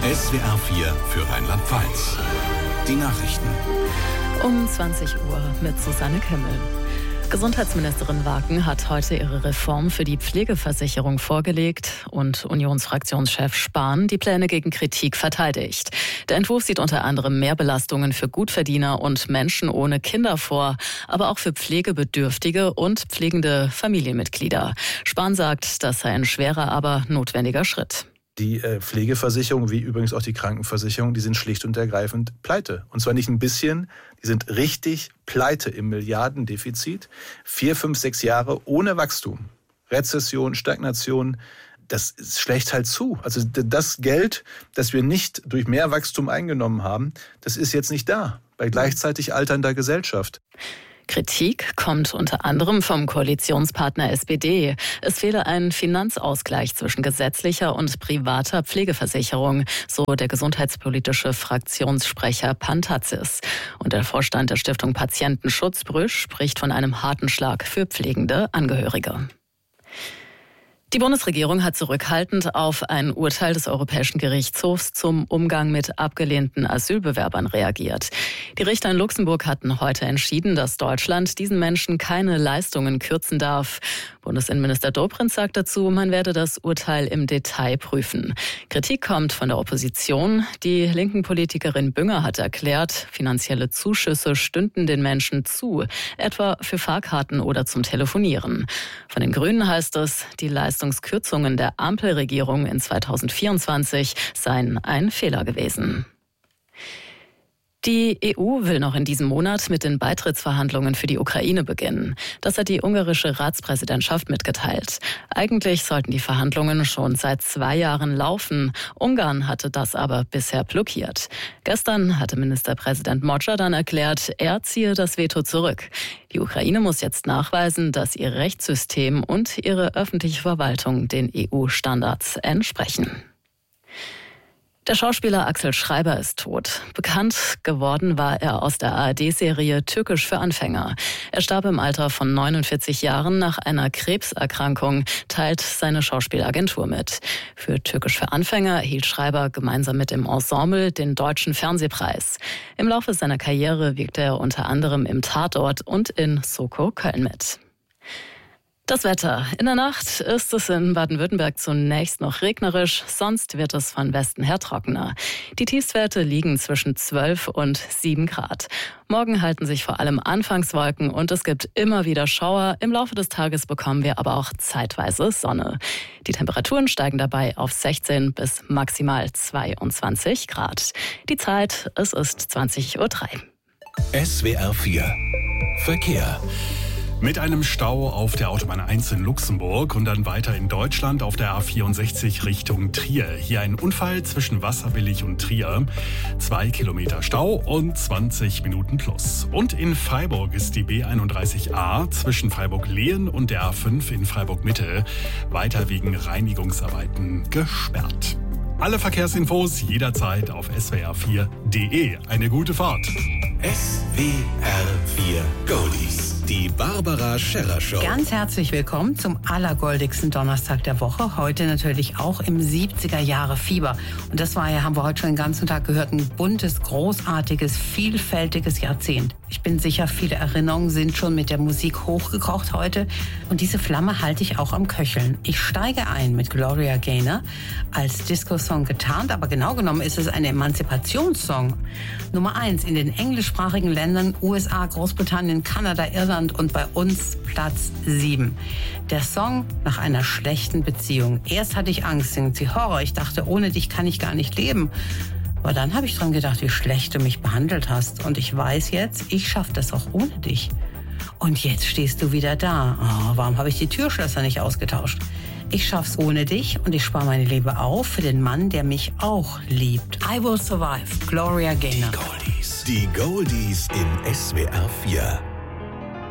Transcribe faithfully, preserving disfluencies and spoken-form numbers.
S W R vier für Rheinland-Pfalz. Die Nachrichten. Um zwanzig Uhr mit Susanne Kimmel. Gesundheitsministerin Waken hat heute ihre Reform für die Pflegeversicherung vorgelegt und Unionsfraktionschef Spahn die Pläne gegen Kritik verteidigt. Der Entwurf sieht unter anderem mehr Belastungen für Gutverdiener und Menschen ohne Kinder vor, aber auch für Pflegebedürftige und pflegende Familienmitglieder. Spahn sagt, das sei ein schwerer, aber notwendiger Schritt. Die äh, Pflegeversicherung, wie übrigens auch die Krankenversicherung, die sind schlicht und ergreifend pleite. Und zwar nicht ein bisschen, die sind richtig pleite im Milliardendefizit. Vier, fünf, sechs Jahre ohne Wachstum. Rezession, Stagnation, das schlägt halt zu. Also das Geld, das wir nicht durch mehr Wachstum eingenommen haben, das ist jetzt nicht da, bei gleichzeitig alternder Gesellschaft. Kritik kommt unter anderem vom Koalitionspartner S P D. Es fehle ein Finanzausgleich zwischen gesetzlicher und privater Pflegeversicherung, so der gesundheitspolitische Fraktionssprecher Pantazis. Und der Vorstand der Stiftung Patientenschutz Brüsch spricht von einem harten Schlag für pflegende Angehörige. Die Bundesregierung hat zurückhaltend auf ein Urteil des Europäischen Gerichtshofs zum Umgang mit abgelehnten Asylbewerbern reagiert. Die Richter in Luxemburg hatten heute entschieden, dass Deutschland diesen Menschen keine Leistungen kürzen darf. Bundesinnenminister Dobrindt sagt dazu, man werde das Urteil im Detail prüfen. Kritik kommt von der Opposition. Die linken Politikerin Bünger hat erklärt, finanzielle Zuschüsse stünden den Menschen zu, etwa für Fahrkarten oder zum Telefonieren. Von den Grünen heißt es, die Leistungskürzungen der Ampelregierung in zweitausendvierundzwanzig seien ein Fehler gewesen. Die E U will noch in diesem Monat mit den Beitrittsverhandlungen für die Ukraine beginnen. Das hat die ungarische Ratspräsidentschaft mitgeteilt. Eigentlich sollten die Verhandlungen schon seit zwei Jahren laufen. Ungarn hatte das aber bisher blockiert. Gestern hatte Ministerpräsident Mocsa dann erklärt, er ziehe das Veto zurück. Die Ukraine muss jetzt nachweisen, dass ihr Rechtssystem und ihre öffentliche Verwaltung den E U-Standards entsprechen. Der Schauspieler Axel Schreiber ist tot. Bekannt geworden war er aus der A R D-Serie Türkisch für Anfänger. Er starb im Alter von neunundvierzig Jahren nach einer Krebserkrankung, teilt seine Schauspielagentur mit. Für Türkisch für Anfänger erhielt Schreiber gemeinsam mit dem Ensemble den Deutschen Fernsehpreis. Im Laufe seiner Karriere wirkte er unter anderem im Tatort und in Soko Köln mit. Das Wetter. In der Nacht ist es in Baden-Württemberg zunächst noch regnerisch, sonst wird es von Westen her trockener. Die Tiefstwerte liegen zwischen zwölf und sieben Grad. Morgen halten sich vor allem Anfangswolken und es gibt immer wieder Schauer. Im Laufe des Tages bekommen wir aber auch zeitweise Sonne. Die Temperaturen steigen dabei auf sechzehn bis maximal zweiundzwanzig Grad. Die Zeit, es ist zwanzig Uhr drei. S W R vier Verkehr. Mit einem Stau auf der Autobahn eins in Luxemburg und dann weiter in Deutschland auf der A vierundsechzig Richtung Trier. Hier ein Unfall zwischen Wasserbillig und Trier. Zwei Kilometer Stau und zwanzig Minuten plus. Und in Freiburg ist die B einunddreißig A zwischen Freiburg-Lehen und der A fünf in Freiburg-Mitte weiter wegen Reinigungsarbeiten gesperrt. Alle Verkehrsinfos jederzeit auf S W R vier Punkt de. Eine gute Fahrt. S W R vier Goldies. Die Barbara Scherrer Show. Ganz herzlich willkommen zum allergoldigsten Donnerstag der Woche. Heute natürlich auch im siebziger Jahre Fieber. Und das war ja, haben wir heute schon den ganzen Tag gehört, ein buntes, großartiges, vielfältiges Jahrzehnt. Ich bin sicher, viele Erinnerungen sind schon mit der Musik hochgekocht heute. Und diese Flamme halte ich auch am Köcheln. Ich steige ein mit Gloria Gaynor als Disco-Song getarnt, aber genau genommen ist es ein Emanzipationssong. Nummer eins in den englischsprachigen Ländern U S A, Großbritannien, Kanada, Irland und bei uns Platz sieben. Der Song nach einer schlechten Beziehung. Erst hatte ich Angst, singt sie Horror. Ich dachte, ohne dich kann ich gar nicht leben. Aber dann habe ich dran gedacht, wie schlecht du mich behandelt hast. Und ich weiß jetzt, ich schaffe das auch ohne dich. Und jetzt stehst du wieder da. Oh, warum habe ich die Türschlösser nicht ausgetauscht? Ich schaff's ohne dich und ich spare meine Liebe auf für den Mann, der mich auch liebt. I will survive. Gloria Gaynor. Die Goldies. Die Goldies in S W R vier.